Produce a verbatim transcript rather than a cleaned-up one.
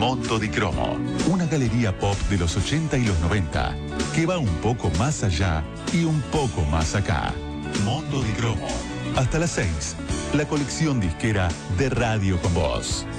Mondo di Cromo, una galería pop de los ochenta y los noventa, que va un poco más allá y un poco más acá. Mondo di Cromo. Hasta las seis, la colección disquera de Radio con Voz.